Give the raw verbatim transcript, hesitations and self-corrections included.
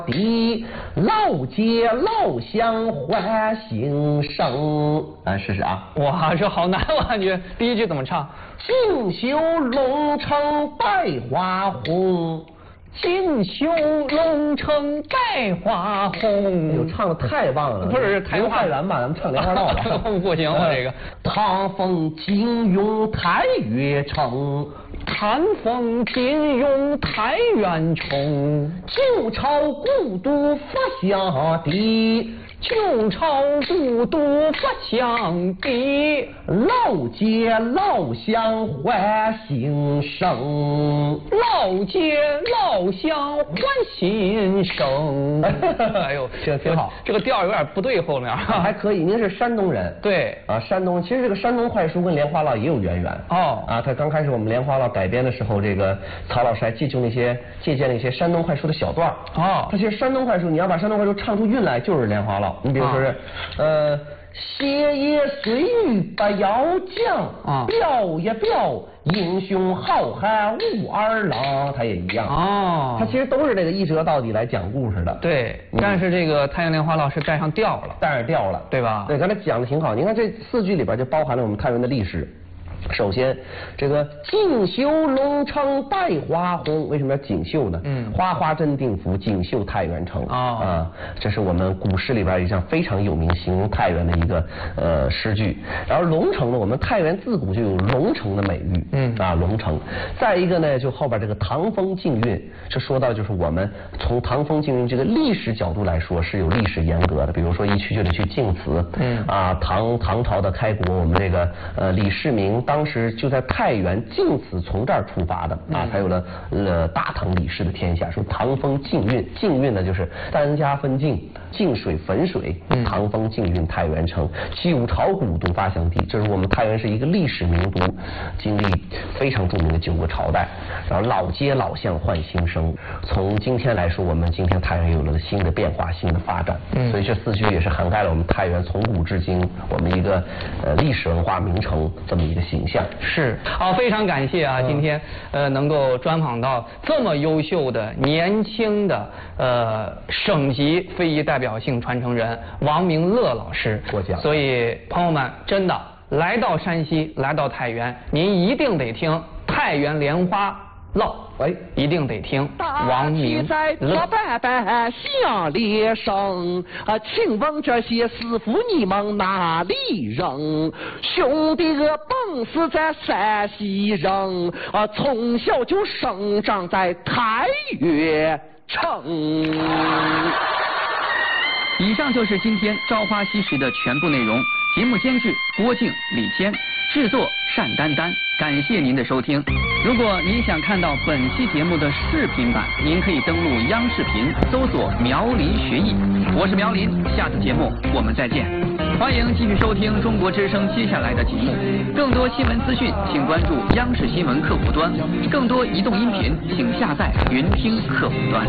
的老街老巷欢兴生。来试试啊！ 哇，这好难，我感觉第一句怎么唱？ 锦绣龙城百花红。 锦绣龙城百花红。 哎呦，唱的太棒了！ 不是台太远吧？咱们唱莲花落吧。 不行，我这个。 唐风金庸太岳城， 唐风金庸太原城， 九朝古都佛像地。 九朝古都佛像地， 老街老巷欢兴生， 老街老巷欢欣生。哎呦， 这挺好， 这个调有点不对，后面、啊、 还可以。您是山东人， 对啊，山东其实这个山东快书跟莲花落也有渊源哦。 啊，他刚开始我们莲花落改编的时候，这个曹老师还借鉴了一些借鉴了一些山东快书的小段哦。 他其实山东快书，你要把山东快书唱出韵来，就是莲花落。你比如说是，啊、呃，歇业虽遇不要将， 啊， 表也表，英雄好汉武二郎，他也一样。 哦， 他其实都是这个一折到底来讲故事的。 对，嗯、但是这个太原莲花落是带上调了， 带上调了， 对吧？ 对，刚才讲的挺好。你看这四句里边就包含了我们太原的历史。首先，这个锦绣龙城百花红，为什么要锦绣呢？嗯，花花真定府，锦绣太原城。 哦、 啊，这是我们古诗里边一项非常有名形容太原的一个呃诗句。然后龙城呢，我们太原自古就有龙城的美誉。嗯，啊，龙城。再一个呢，就后边这个唐风禁韵，这说到就是我们从唐风禁韵这个历史角度来说是有历史严格的。比如说一去就得去晋祠。嗯，啊，唐唐朝的开国，我们这个呃李世民当时就在太原晋祠从这儿出发的啊，才有了呃大唐李氏的天下。说唐风禁韵，禁韵呢就是三家分晋，晋水汾水，唐风禁韵太原城，九朝古都发祥地。这是我们太原是一个历史名都，经历非常著名的九个朝代。然后老街老巷焕新生，从今天来说，我们今天太原有了新的变化，新的发展。嗯，所以这四句也是涵盖了我们太原从古至今我们一个呃历史文化名城这么一个形象。 是，好，非常感谢啊，嗯、今天呃能够专访到这么优秀的年轻的呃省级非遗代表性传承人王明乐老师过奖。 所以朋友们真的来到山西，来到太原，您一定得听太原莲花落， 哎， 一定得听王明乐。 大板板响列声啊，请问这些师傅你们哪里人？兄弟个本是在山西人啊，从小就生长在太原城。 以上就是今天《朝花夕拾》的全部内容。节目监制郭靖、李谦，制作单丹丹。感谢您的收听。如果您想看到本期节目的视频版，您可以登录央视频搜索苗林学艺。我是苗林，下次节目我们再见。欢迎继续收听中国之声接下来的节目。更多新闻资讯，请关注央视新闻客户端；更多移动音频，请下载云听客户端。